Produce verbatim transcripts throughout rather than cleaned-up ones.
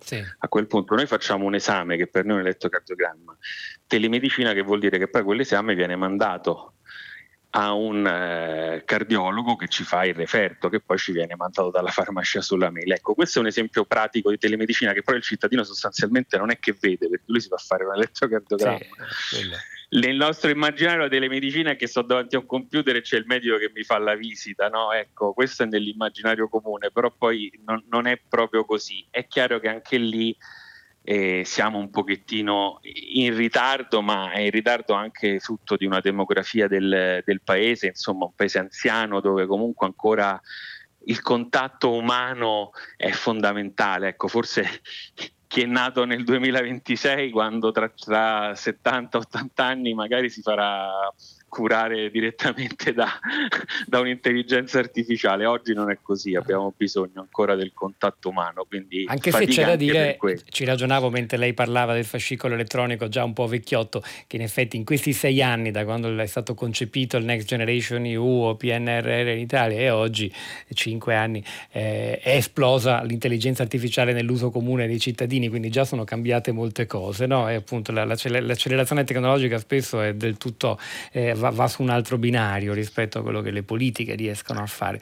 Sì. A quel punto noi facciamo un esame che per noi è un elettrocardiogramma, telemedicina, che vuol dire che poi quell'esame viene mandato a un eh, cardiologo che ci fa il referto, che poi ci viene mandato dalla farmacia sulla mail. Ecco, questo è un esempio pratico di telemedicina che poi il cittadino sostanzialmente non è che vede, perché lui si fa fare un elettrocardiogramma. Sì, nel nostro immaginario la telemedicina è che sto davanti a un computer e c'è il medico che mi fa la visita, no? Ecco, questo è nell'immaginario comune, però poi non, non è proprio così. È chiaro che anche lì eh, siamo un pochettino in ritardo, ma è in ritardo anche frutto di una demografia del, del paese, insomma un paese anziano dove comunque ancora il contatto umano è fondamentale. Ecco, forse chi è nato nel duemilaventisei, quando tra, tra settanta ottanta anni magari si farà curare direttamente da, da un'intelligenza artificiale. Oggi non è così, abbiamo bisogno ancora del contatto umano, quindi anche se c'è da anche dire, per ci ragionavo mentre lei parlava del fascicolo elettronico già un po' vecchiotto, che in effetti in questi sei anni, da quando è stato concepito il Next Generation E U o P N R R in Italia, e oggi cinque anni, eh, è esplosa l'intelligenza artificiale nell'uso comune dei cittadini, quindi già sono cambiate molte cose, no? E appunto la, l'accelerazione tecnologica spesso è del tutto eh, va, va su un altro binario rispetto a quello che le politiche riescono a fare.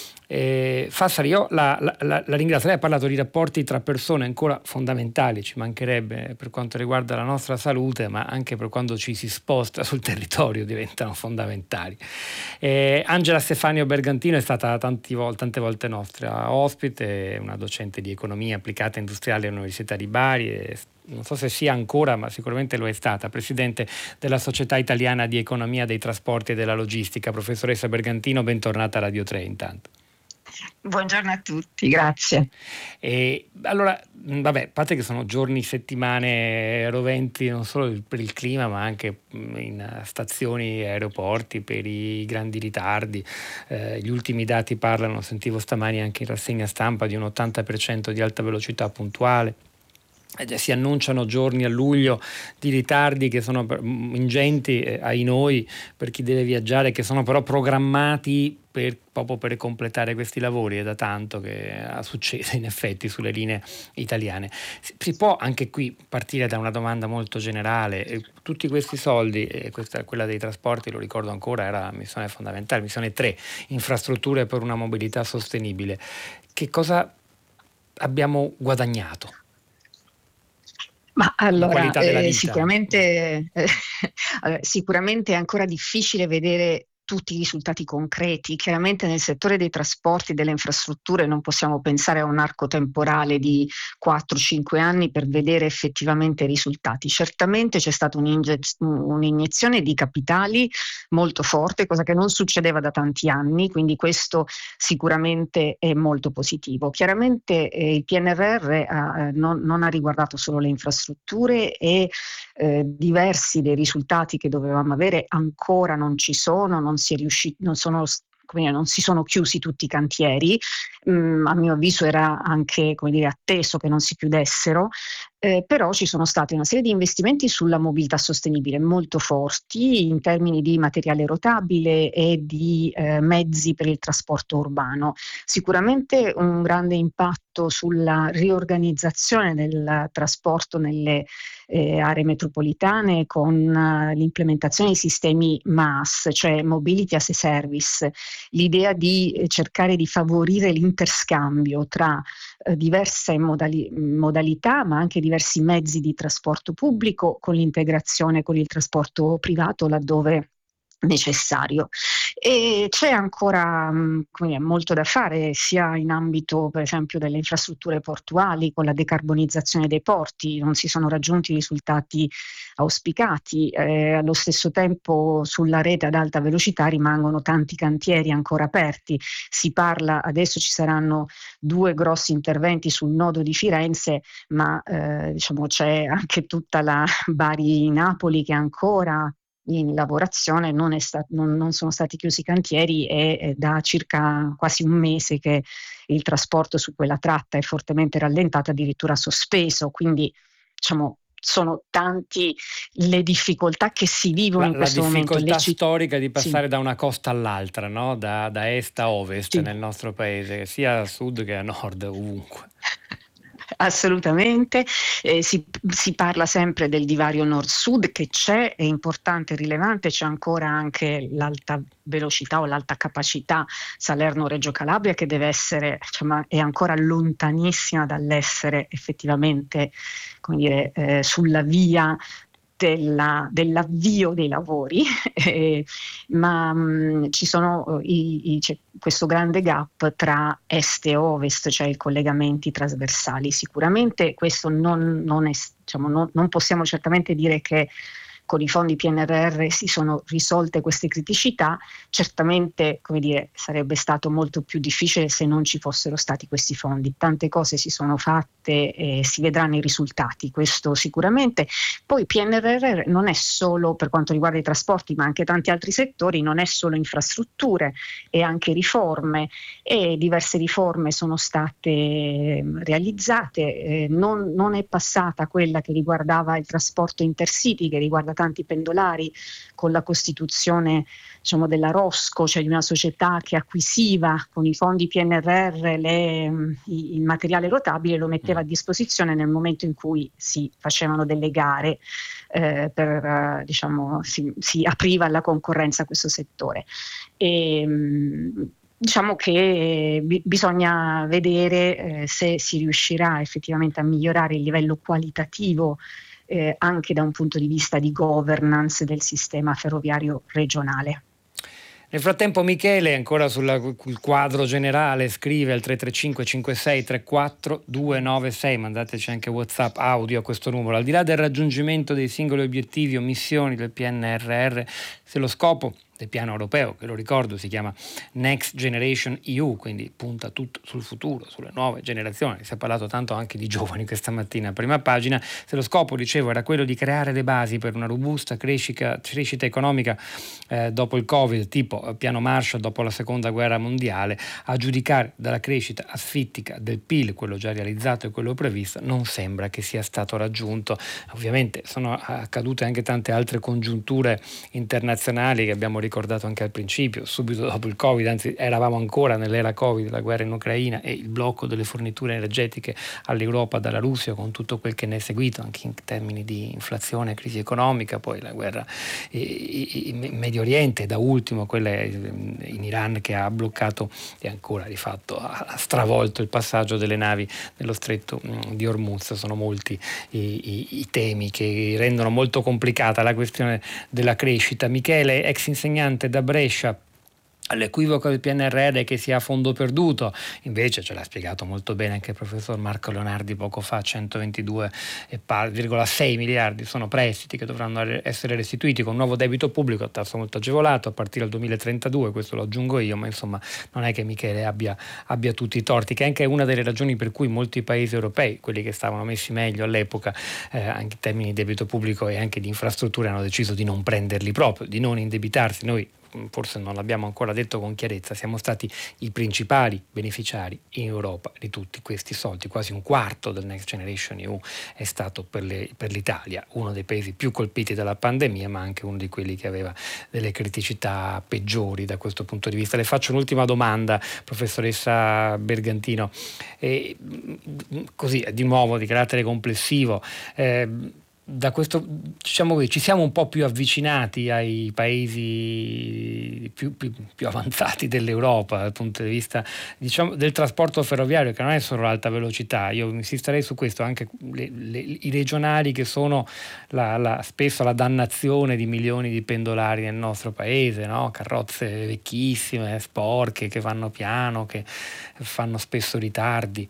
Eh, Fassari, io la, la, la, la ringrazio. Lei ha parlato di rapporti tra persone ancora fondamentali, ci mancherebbe, per quanto riguarda la nostra salute, ma anche per quando ci si sposta sul territorio diventano fondamentali. eh, Angela Stefanio Bergantino è stata tanti vol- tante volte nostra ospite, è una docente di economia applicata industriale all'Università di Bari, e non so se sia ancora, ma sicuramente lo è stata, presidente della Società Italiana di Economia dei Trasporti e della Logistica. Professoressa Bergantino, bentornata a Radio tre intanto. Buongiorno a tutti, grazie. E allora, vabbè, a parte che sono giorni, settimane roventi non solo per il clima, ma anche in stazioni, aeroporti, per i grandi ritardi. Eh, gli ultimi dati parlano, sentivo stamani anche in rassegna stampa, di un ottanta per cento di alta velocità puntuale. Eh, si annunciano giorni a luglio di ritardi che sono ingenti, eh, ai noi, per chi deve viaggiare, che sono però programmati per, proprio per completare questi lavori. È da tanto che succede in effetti sulle linee italiane. Si, si può anche qui partire da una domanda molto generale. Eh, tutti questi soldi, e questa, quella dei trasporti, lo ricordo ancora, era la missione fondamentale, missione tre, infrastrutture per una mobilità sostenibile. Che cosa abbiamo guadagnato? Ma allora, eh, sicuramente, eh, sicuramente è ancora difficile vedere tutti i risultati concreti. Chiaramente nel settore dei trasporti, delle infrastrutture, non possiamo pensare a un arco temporale di quattro cinque anni per vedere effettivamente i risultati. Certamente c'è stata un'iniezione di capitali molto forte, cosa che non succedeva da tanti anni, quindi questo sicuramente è molto positivo. Chiaramente eh, il P N R R ha, non, non ha riguardato solo le infrastrutture e eh, diversi dei risultati che dovevamo avere ancora non ci sono, non si è riusciti, non sono come dire, non si sono chiusi tutti i cantieri. Mm, a mio avviso era anche, come dire, atteso che non si chiudessero, eh, però ci sono stati una serie di investimenti sulla mobilità sostenibile molto forti in termini di materiale rotabile e di eh, mezzi per il trasporto urbano. Sicuramente un grande impatto sulla riorganizzazione del trasporto nelle eh, aree metropolitane con uh, l'implementazione di sistemi M A S, cioè Mobility as a Service, l'idea di eh, cercare di favorire l'interscambio tra eh, diverse modali- modalità, ma anche diversi mezzi di trasporto pubblico, con l'integrazione con il trasporto privato laddove necessario. E c'è ancora mh, come dire, molto da fare, sia in ambito per esempio delle infrastrutture portuali, con la decarbonizzazione dei porti non si sono raggiunti i risultati auspicati, eh, allo stesso tempo sulla rete ad alta velocità rimangono tanti cantieri ancora aperti. Si parla, adesso ci saranno due grossi interventi sul nodo di Firenze, ma eh, diciamo c'è anche tutta la Bari-Napoli che ancora in lavorazione, non, è sta- non, non sono stati chiusi i cantieri e è da circa quasi un mese che il trasporto su quella tratta è fortemente rallentato, addirittura sospeso, quindi diciamo sono tanti le difficoltà che si vivono la, in questo la momento. La difficoltà citt- storica di passare sì. da una costa all'altra, no? da, da est a ovest, sì, nel nostro paese, sia a sud che a nord, ovunque. Assolutamente, eh, si, si parla sempre del divario nord-sud che c'è, è importante e rilevante, c'è ancora anche l'alta velocità o l'alta capacità Salerno-Reggio Calabria che deve essere, diciamo, è ancora lontanissima dall'essere effettivamente, come dire, eh, sulla via della, dell'avvio dei lavori, eh, ma mh, ci sono i, i, c'è questo grande gap tra est e ovest, cioè i collegamenti trasversali. Sicuramente questo non, non, è, diciamo, non, non possiamo certamente dire che con i fondi P N R R si sono risolte queste criticità, certamente, come dire, sarebbe stato molto più difficile se non ci fossero stati questi fondi. Tante cose si sono fatte e si vedranno i risultati, questo sicuramente. Poi P N R R non è solo, per quanto riguarda i trasporti, ma anche tanti altri settori, non è solo infrastrutture, è anche riforme, e diverse riforme sono state realizzate. Eh, non, non è passata quella che riguardava il trasporto intercity, che riguarda tanti pendolari, con la costituzione, diciamo, della Rosco, cioè di una società che acquisiva con i fondi P N R R le, il materiale rotabile e lo metteva a disposizione nel momento in cui si facevano delle gare, eh, per, eh, diciamo, si, si apriva alla concorrenza questo settore. E, diciamo che b- bisogna vedere eh, se si riuscirà effettivamente a migliorare il livello qualitativo Eh, anche da un punto di vista di governance del sistema ferroviario regionale. Nel frattempo Michele, ancora sul quadro generale, scrive al tre tre cinque cinque sei tre quattro due nove sei, mandateci anche WhatsApp audio a questo numero. Al di là del raggiungimento dei singoli obiettivi o missioni del P N R R, se lo scopo del piano europeo, che lo ricordo si chiama Next Generation E U, quindi punta tutto sul futuro, sulle nuove generazioni. Si è parlato tanto anche di giovani questa mattina a prima pagina. Se lo scopo, dicevo, era quello di creare le basi per una robusta crescita, crescita economica eh, dopo il Covid, tipo piano Marshall dopo la seconda guerra mondiale, a giudicare dalla crescita asfittica del P I L, quello già realizzato e quello previsto, non sembra che sia stato raggiunto. Ovviamente sono accadute anche tante altre congiunture internazionali che abbiamo ricordato anche al principio, subito dopo il Covid, anzi eravamo ancora nell'era Covid, la guerra in Ucraina e il blocco delle forniture energetiche all'Europa dalla Russia, con tutto quel che ne è seguito anche in termini di inflazione, crisi economica, poi la guerra in Medio Oriente, da ultimo quella in Iran che ha bloccato e ancora di fatto ha stravolto il passaggio delle navi nello stretto di Hormuz. Sono molti i, i, i temi che rendono molto complicata la questione della crescita. Michele, ex insegnante da Brescia, l'equivoco del P N R R che sia a fondo perduto, invece ce l'ha spiegato molto bene anche il professor Marco Leonardi poco fa, centoventidue virgola sei miliardi sono prestiti che dovranno essere restituiti con nuovo debito pubblico a tasso molto agevolato a partire dal duemilatrentadue, questo lo aggiungo io, ma insomma non è che Michele abbia, abbia tutti i torti, che è anche una delle ragioni per cui molti paesi europei, quelli che stavano messi meglio all'epoca eh, anche in termini di debito pubblico e anche di infrastrutture, hanno deciso di non prenderli proprio, di non indebitarsi. Noi forse non l'abbiamo ancora detto con chiarezza, siamo stati i principali beneficiari in Europa di tutti questi soldi, quasi un quarto del Next Generation E U è stato per, le, per l'Italia, uno dei paesi più colpiti dalla pandemia, ma anche uno di quelli che aveva delle criticità peggiori da questo punto di vista. Le faccio un'ultima domanda, professoressa Bergantino, e, così di nuovo di carattere complessivo. Eh, Da questo, diciamo che ci siamo un po' più avvicinati ai paesi più, più, più avanzati dell'Europa dal punto di vista, diciamo, del trasporto ferroviario, che non è solo l'alta velocità. Io insisterei su questo, anche le, le, i regionali che sono la, la, spesso la dannazione di milioni di pendolari nel nostro paese, no? Carrozze vecchissime, sporche, che vanno piano, che fanno spesso ritardi.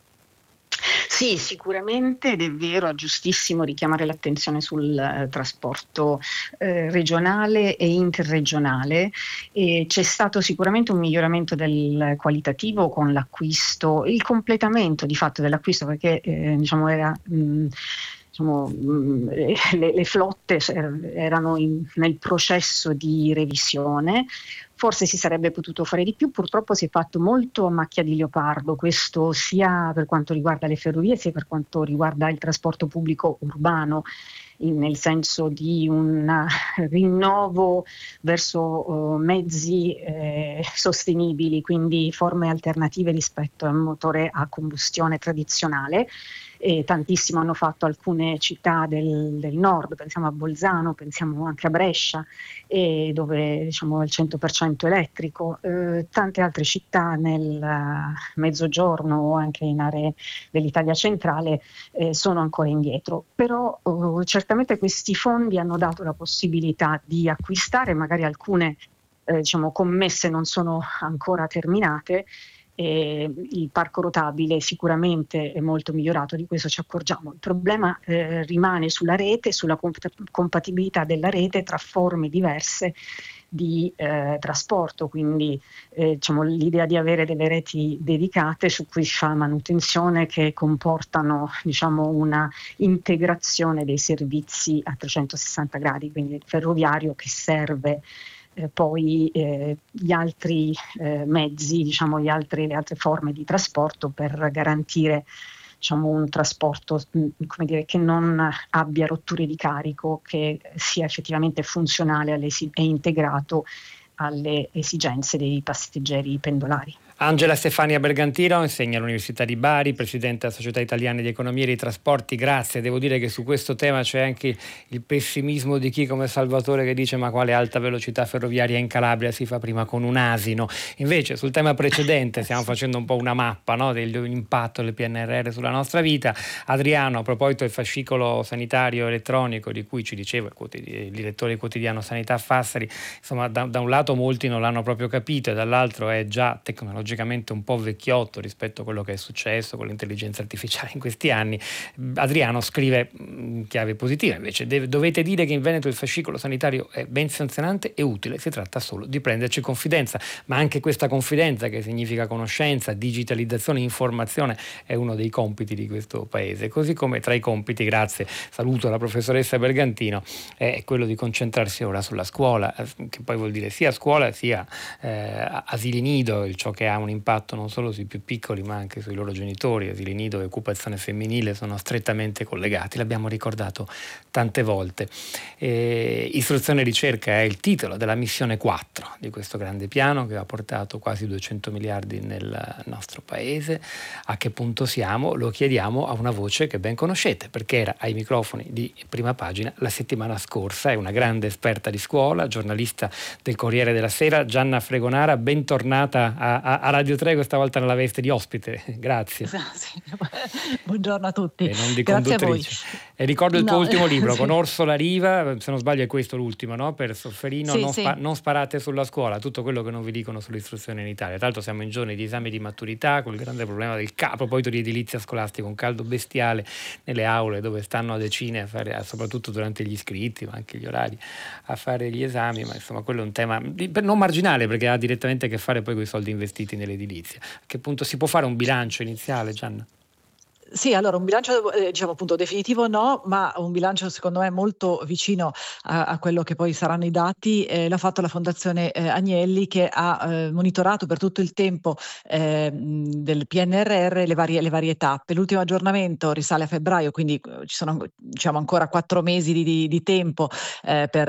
Sì, sicuramente, ed è vero, è giustissimo richiamare l'attenzione sul eh, trasporto eh, regionale e interregionale. E c'è stato sicuramente un miglioramento del qualitativo con l'acquisto, il completamento di fatto dell'acquisto, perché eh, diciamo era mh, diciamo, le, le flotte erano in, nel processo di revisione. Forse si sarebbe potuto fare di più, purtroppo si è fatto molto a macchia di leopardo, questo sia per quanto riguarda le ferrovie sia per quanto riguarda il trasporto pubblico urbano, in, nel senso di un rinnovo verso uh, mezzi eh, sostenibili, quindi forme alternative rispetto al motore a combustione tradizionale. E tantissimo hanno fatto alcune città del, del nord, pensiamo a Bolzano, pensiamo anche a Brescia, e dove diciamo è il cento per cento elettrico, eh, tante altre città nel uh, mezzogiorno o anche in aree dell'Italia centrale eh, sono ancora indietro, però uh, certamente questi fondi hanno dato la possibilità di acquistare, magari alcune eh, diciamo, commesse non sono ancora terminate. Eh, il parco rotabile sicuramente è molto migliorato, di questo ci accorgiamo. Il problema eh, rimane sulla rete, sulla comp- compatibilità della rete tra forme diverse di eh, trasporto, quindi eh, diciamo, l'idea di avere delle reti dedicate su cui si fa manutenzione, che comportano diciamo, una integrazione dei servizi a trecentosessanta gradi, quindi il ferroviario che serve Eh, poi eh, gli altri eh, mezzi, diciamo, gli altri, le altre forme di trasporto per garantire diciamo, un trasporto come dire, che non abbia rotture di carico, che sia effettivamente funzionale alle, e integrato alle esigenze dei passeggeri pendolari. Angela Stefania Bergantino insegna all'Università di Bari, presidente della Società Italiana di Economia e dei Trasporti. Grazie. Devo dire che su questo tema c'è anche il pessimismo di chi come Salvatore che dice ma quale alta velocità ferroviaria in Calabria si fa prima con un asino. Invece sul tema precedente stiamo facendo un po' una mappa, no, dell'impatto del P N R R sulla nostra vita. Adriano, a proposito del fascicolo sanitario elettronico di cui ci diceva il direttore del quotidiano Sanità Fassari, insomma da, da un lato molti non l'hanno proprio capito e dall'altro è già tecnologicamente un po' vecchiotto rispetto a quello che è successo con l'intelligenza artificiale in questi anni. Adriano scrive in chiave positiva invece: dovete dire che in Veneto il fascicolo sanitario è ben funzionante e utile, si tratta solo di prenderci confidenza, ma anche questa confidenza, che significa conoscenza, digitalizzazione, informazione, è uno dei compiti di questo paese, così come tra i compiti, grazie, saluto la professoressa Bergantino, è quello di concentrarsi ora sulla scuola, che poi vuol dire sia scuola sia eh, asili nido, ciò che ha un impatto non solo sui più piccoli ma anche sui loro genitori. Asili nido e occupazione femminile sono strettamente collegati, l'abbiamo ricordato tante volte. Eh, istruzione e ricerca è il titolo della missione quattro di questo grande piano che ha portato quasi duecento miliardi nel nostro paese. A che punto siamo? Lo chiediamo a una voce che ben conoscete perché era ai microfoni di Prima Pagina la settimana scorsa, è una grande esperta di scuola, giornalista del Corriere della Sera, Gianna Fregonara. Bentornata a, a, a Radio tre, questa volta nella veste di ospite. Grazie. Sì. Buongiorno a tutti. E non di Grazie conduttrice. E ricordo il tuo no, ultimo libro, sì. con Orsola Riva, se non sbaglio è questo l'ultimo, no? Per Sofferino, sì, non, sì. Spa- non sparate sulla scuola, tutto quello che non vi dicono sull'istruzione in Italia. Tra l'altro siamo in giorni di esami di maturità, con il grande problema del ca- a proposito di edilizia scolastica, un caldo bestiale nelle aule dove stanno a decine a fare, soprattutto durante gli iscritti, ma anche gli orari, a fare gli esami, ma insomma quello è un tema non marginale perché ha direttamente a che fare poi con i soldi investiti nell'edilizia. A che punto si può fare un bilancio iniziale, Gianna? Sì, allora un bilancio eh, diciamo appunto definitivo no, ma un bilancio secondo me molto vicino a, a quello che poi saranno i dati eh, l'ha fatto la Fondazione eh, Agnelli, che ha eh, monitorato per tutto il tempo eh, del P N R R le varie, le varie tappe. L'ultimo aggiornamento risale a febbraio, quindi eh, ci sono diciamo ancora quattro mesi di, di, di tempo eh, per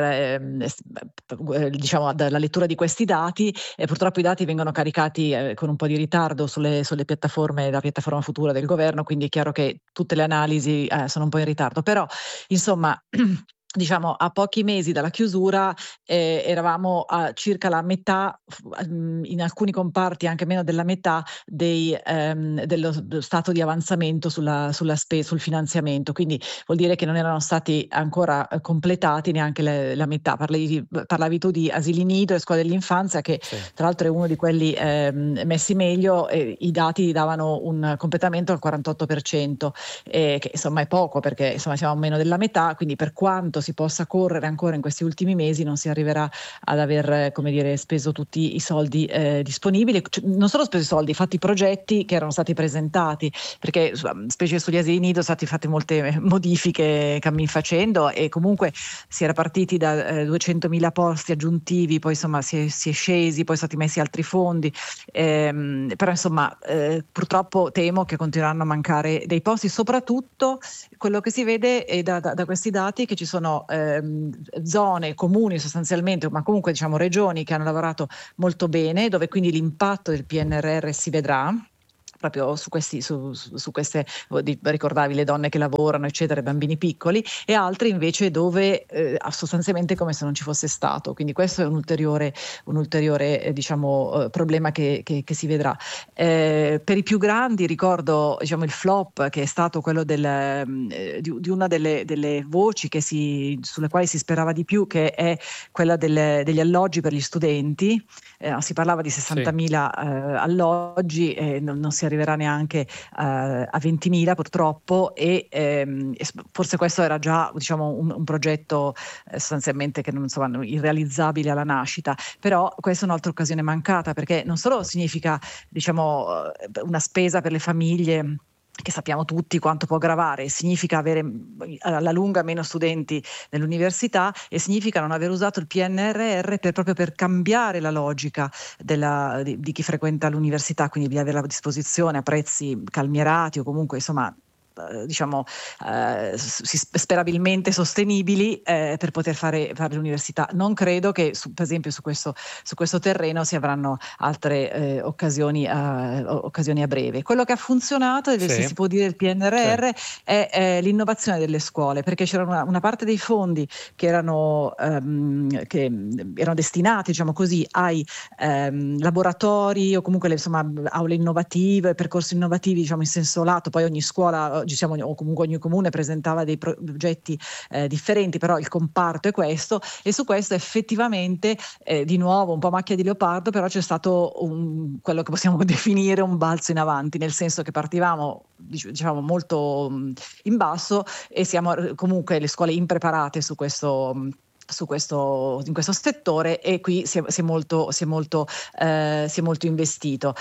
eh, diciamo dalla lettura di questi dati, e purtroppo i dati vengono caricati eh, con un po' di ritardo sulle, sulle piattaforme, la piattaforma Futura del governo, quindi è chiaro che tutte le analisi eh, sono un po' in ritardo, però insomma diciamo a pochi mesi dalla chiusura eh, eravamo a circa la metà, in alcuni comparti anche meno della metà dei, ehm, dello, dello stato di avanzamento sulla, sulla spe- sul finanziamento, quindi vuol dire che non erano stati ancora eh, completati neanche le, la metà. Parlavi, parlavi tu di asili nido e scuole dell'infanzia, che sì, tra l'altro è uno di quelli ehm, messi meglio, e i dati davano un completamento al quarantotto per cento, eh, che insomma è poco perché insomma siamo a meno della metà, quindi per quanto si possa correre ancora in questi ultimi mesi, non si arriverà ad aver, come dire, speso tutti i soldi eh, disponibili, cioè, non solo speso i soldi, fatti i progetti che erano stati presentati, perché specie sugli asili nido sono state fatte molte modifiche cammin facendo, e comunque si era partiti da eh, duecentomila posti aggiuntivi, poi insomma si è, si è scesi, poi sono stati messi altri fondi, ehm, però insomma eh, purtroppo temo che continueranno a mancare dei posti, soprattutto quello che si vede è da, da, da questi dati che ci sono ehm, zone, comuni sostanzialmente, ma comunque diciamo regioni che hanno lavorato molto bene, dove quindi l'impatto del P N R R si vedrà proprio su questi, su, su, su queste, ricordavi le donne che lavorano, eccetera, i bambini piccoli, e altri invece dove eh, sostanzialmente come se non ci fosse stato. Quindi questo è un ulteriore, un ulteriore eh, diciamo, eh, problema che, che, che si vedrà. Eh, per i più grandi ricordo diciamo, il flop che è stato quello del, eh, di, di una delle, delle voci che si, sulle quali si sperava di più, che è quella delle, degli alloggi per gli studenti. Eh, si parlava di sessantamila sì. eh, alloggi e non, non si arriverà neanche eh, a ventimila purtroppo, e ehm, forse questo era già diciamo, un, un progetto eh, sostanzialmente che non, insomma, irrealizzabile alla nascita, però questa è un'altra occasione mancata, perché non solo significa diciamo, una spesa per le famiglie che sappiamo tutti quanto può gravare, significa avere alla lunga meno studenti nell'università, e significa non aver usato il P N R R per, proprio per cambiare la logica della, di, di chi frequenta l'università, quindi di averla a disposizione a prezzi calmierati o comunque insomma diciamo eh, sperabilmente sostenibili eh, per poter fare, fare l'università. Non credo che su, per esempio su questo, su questo terreno si avranno altre eh, occasioni, a, occasioni a breve. Quello che ha funzionato, sì. se si può dire, il P N R R sì. è, è l'innovazione delle scuole, perché c'era una, una parte dei fondi che erano, um, che erano destinati diciamo così ai um, laboratori o comunque le, insomma, aule innovative, percorsi innovativi diciamo in senso lato. Poi ogni scuola diciamo, o comunque ogni comune presentava dei progetti eh, differenti, però il comparto è questo, e su questo effettivamente eh, di nuovo un po' macchia di leopardo, però c'è stato un, quello che possiamo definire un balzo in avanti, nel senso che partivamo diciamo molto in basso e siamo comunque le scuole impreparate su questo su questo, in questo settore, e qui si è, si è molto, si è molto, eh, si è molto investito.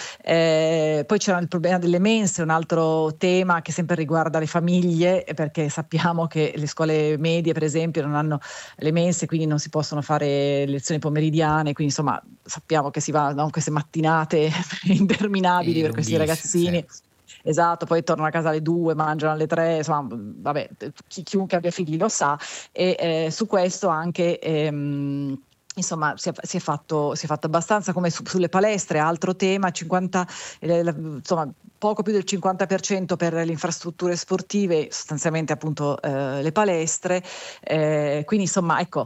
Eh, poi c'era il problema delle mense, un altro tema che sempre riguarda le famiglie, perché sappiamo che le scuole medie per esempio non hanno le mense, quindi non si possono fare lezioni pomeridiane, quindi insomma sappiamo che si va a queste mattinate interminabili per questi ragazzini. Sì. Esatto, poi tornano a casa alle due, mangiano alle tre, insomma, vabbè, chi, chiunque abbia figli lo sa, e eh, su questo anche ehm, insomma si è, si è fatto si è fatto abbastanza, come su, sulle palestre, altro tema, cinquanta eh, la, insomma poco più del cinquanta per cento per le infrastrutture sportive, sostanzialmente appunto eh, le palestre, eh, quindi insomma ecco,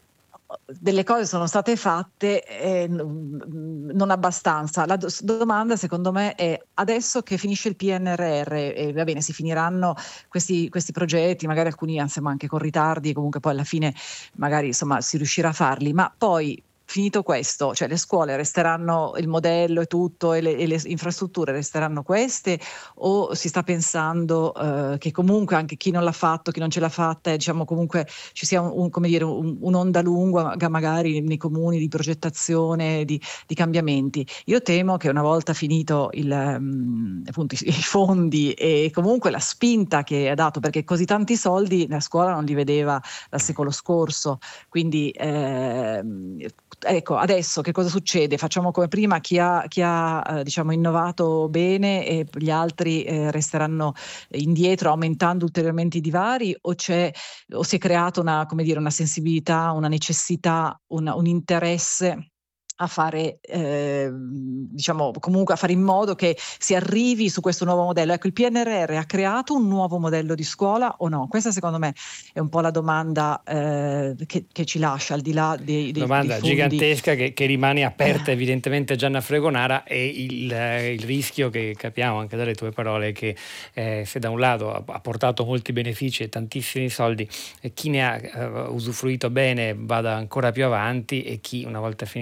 delle cose sono state fatte, eh, non abbastanza. La do- domanda secondo me è: adesso che finisce il P N R R e va bene, si finiranno questi, questi progetti, magari alcuni insomma, anche con ritardi, comunque poi alla fine magari insomma si riuscirà a farli, ma poi finito questo, cioè le scuole resteranno il modello e tutto, e le, e le infrastrutture resteranno queste, o si sta pensando eh, che comunque anche chi non l'ha fatto, chi non ce l'ha fatta, eh, diciamo comunque ci sia un, un, come dire, un, un'onda lunga magari nei comuni di progettazione, di, di cambiamenti? Io temo che una volta finito il, um, appunto, i, i fondi e comunque la spinta che ha dato, perché così tanti soldi la scuola non li vedeva dal secolo scorso, quindi eh, ecco, adesso che cosa succede? Facciamo come prima, chi ha, chi ha eh, diciamo innovato bene e gli altri eh, resteranno indietro aumentando ulteriormente i divari, o c'è o si è creata una, come dire, una sensibilità, una necessità, una, un interesse a fare, eh, diciamo, comunque a fare in modo che si arrivi su questo nuovo modello? Ecco, il P N R R ha creato un nuovo modello di scuola o no? Questa secondo me è un po' la domanda eh, che, che ci lascia, al di là dei, dei domanda dei fondi. Gigantesca che, che rimane aperta evidentemente, Gianna Fregonara, e il, il rischio che capiamo anche dalle tue parole che eh, se da un lato ha, ha portato molti benefici e tantissimi soldi, eh, chi ne ha eh, usufruito bene vada ancora più avanti, e chi una volta finiti i finanziamenti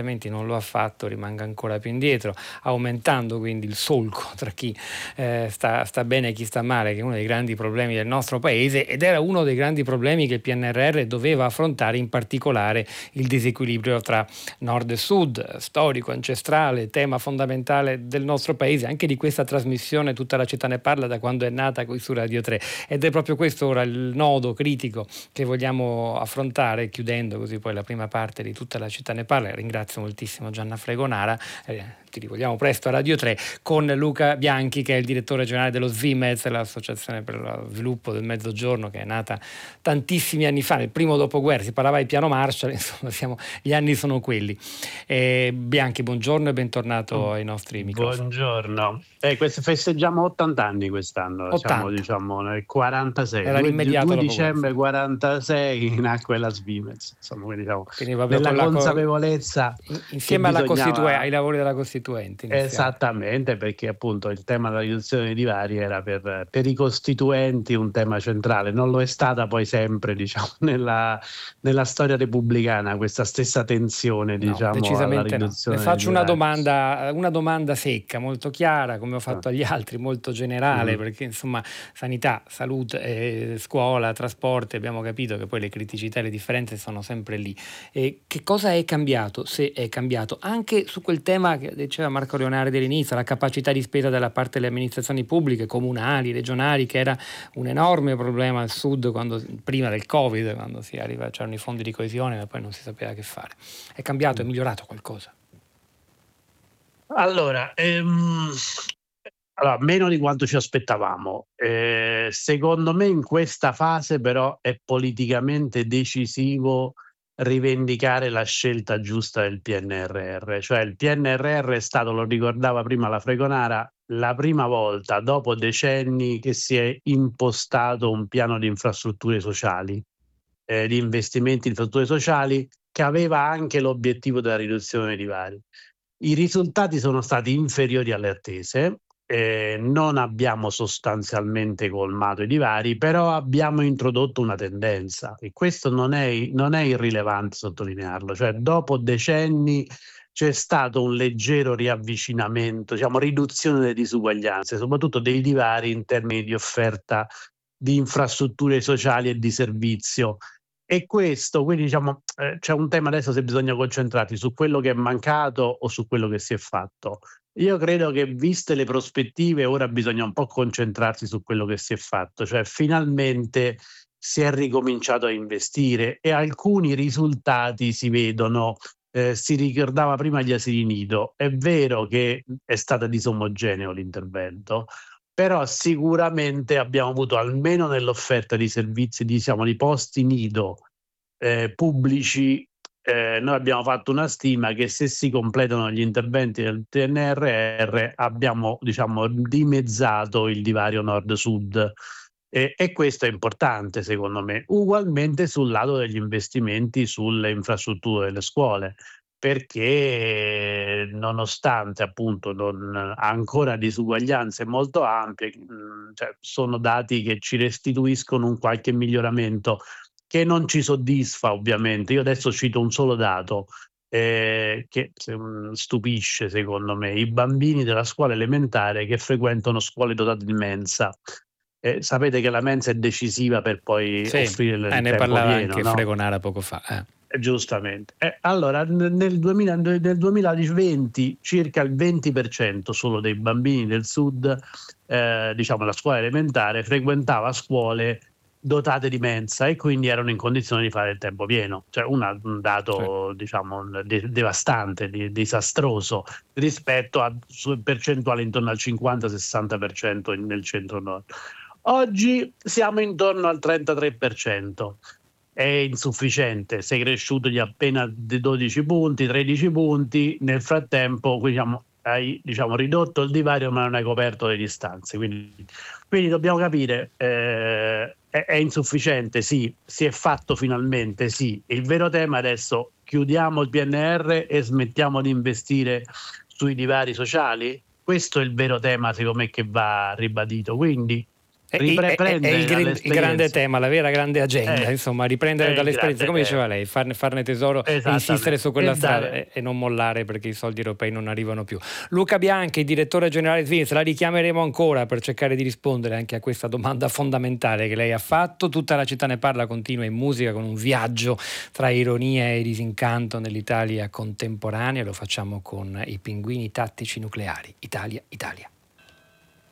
finanziamenti non lo ha fatto, rimanga ancora più indietro, aumentando quindi il solco tra chi eh, sta, sta bene e chi sta male, che è uno dei grandi problemi del nostro paese, ed era uno dei grandi problemi che il P N R R doveva affrontare, in particolare il disequilibrio tra nord e sud, storico, ancestrale, tema fondamentale del nostro paese, anche di questa trasmissione Tutta la città ne parla da quando è nata qui su Radio tre, ed è proprio questo ora il nodo critico che vogliamo affrontare, chiudendo così poi la prima parte di Tutta la città ne parla. Ringrazio moltissimo Gianna Fregonara, eh, ti rivogliamo presto a Radio tre, con Luca Bianchi, che è il direttore generale dello Svimez, l'associazione per lo sviluppo del Mezzogiorno, che è nata tantissimi anni fa, nel primo dopoguerra. Si parlava di piano Marshall, insomma siamo, gli anni sono quelli. Eh, Bianchi, buongiorno e bentornato ai nostri microfoni. Buongiorno. Eh, questo, festeggiamo ottanta anni quest'anno, ottanta. Siamo diciamo nel quarantasei. Era l'immediato due dicembre quarantasei nacque la Svimez, insomma, quindi, diciamo, quindi vabbè, nella con consapevolezza co- insieme alla bisognava... Costituente, ai lavori della Costituente. Iniziale. Esattamente, perché appunto il tema della riduzione dei divari era per, per i Costituenti un tema centrale, non lo è stata poi sempre, diciamo, nella, nella storia repubblicana questa stessa tensione, No, diciamo, decisamente alla riduzione no. Le faccio dei una divari. domanda, una domanda secca, molto chiara, come ho fatto agli altri, molto generale, mm. perché insomma sanità, salute, eh, scuola, trasporti, abbiamo capito che poi le criticità e le differenze sono sempre lì. E che cosa è cambiato, se è cambiato, anche su quel tema che diceva Marco Leonardi all'inizio, la capacità di spesa da parte delle amministrazioni pubbliche, comunali, regionali, che era un enorme problema al sud quando, prima del Covid, quando si arriva, c'erano i fondi di coesione, ma poi non si sapeva che fare. È cambiato, è migliorato qualcosa? Allora, ehm, allora, meno di quanto ci aspettavamo. Eh, secondo me in questa fase però è politicamente decisivo rivendicare la scelta giusta del P N R R. Cioè il P N R R è stato, lo ricordava prima la Fregonara, la prima volta dopo decenni che si è impostato un piano di infrastrutture sociali, eh, di investimenti in infrastrutture sociali, che aveva anche l'obiettivo della riduzione dei divari. I risultati sono stati inferiori alle attese, eh, non abbiamo sostanzialmente colmato i divari, però abbiamo introdotto una tendenza, e questo non è, non è irrilevante sottolinearlo, cioè dopo decenni c'è stato un leggero riavvicinamento, diciamo riduzione delle disuguaglianze, soprattutto dei divari in termini di offerta di infrastrutture sociali e di servizio. E questo, quindi diciamo, eh, c'è un tema adesso se bisogna concentrarsi su quello che è mancato o su quello che si è fatto. Io credo che viste le prospettive ora bisogna un po' concentrarsi su quello che si è fatto, cioè finalmente si è ricominciato a investire e alcuni risultati si vedono. Eh, si ricordava prima gli asili nido, è vero che è stato disomogeneo l'intervento, però sicuramente abbiamo avuto, almeno nell'offerta di servizi, diciamo, di posti nido eh, pubblici, eh, noi abbiamo fatto una stima che se si completano gli interventi del P N R R abbiamo, diciamo, dimezzato il divario nord-sud. E, e questo è importante secondo me, ugualmente sul lato degli investimenti sulle infrastrutture delle scuole, perché nonostante appunto non ancora disuguaglianze molto ampie, mh, cioè, sono dati che ci restituiscono un qualche miglioramento che non ci soddisfa ovviamente. Io adesso cito un solo dato eh, che mh, stupisce secondo me: i bambini della scuola elementare che frequentano scuole dotate di mensa. Eh, sapete che la mensa è decisiva per poi sì, offrire il eh, ne tempo parlava pieno, anche no? Fregonara poco fa. Eh. Eh, giustamente. Eh, allora, nel, duemila, nel duemilaventi circa il venti per cento solo dei bambini del sud, eh, diciamo la scuola elementare, frequentava scuole dotate di mensa e quindi erano in condizione di fare il tempo pieno. Cioè una, un dato sì. diciamo de- devastante, di, disastroso rispetto a su percentuali intorno al cinquanta sessanta per cento nel centro-nord. Oggi siamo intorno al trentatré per cento, è insufficiente, sei cresciuto di appena dodici punti, tredici punti, nel frattempo diciamo, hai diciamo, ridotto il divario ma non hai coperto le distanze, quindi, quindi dobbiamo capire, eh, è, è insufficiente, sì, si è fatto finalmente, sì, il vero tema adesso: chiudiamo il P N R e smettiamo di investire sui divari sociali? Questo è il vero tema secondo me che va ribadito, quindi Ripre- è, è, è il, gran, il grande tema, la vera grande agenda, eh, insomma, riprendere dall'esperienza, come diceva lei, farne, farne tesoro e insistere su quella e strada dare... e, e non mollare perché i soldi europei non arrivano più. Luca Bianchi, direttore generale Svins, la richiameremo ancora per cercare di rispondere anche a questa domanda fondamentale che lei ha fatto. Tutta la città ne parla continua in musica con un viaggio tra ironia e disincanto nell'Italia contemporanea. Lo facciamo con i Pinguini Tattici Nucleari. Italia, Italia.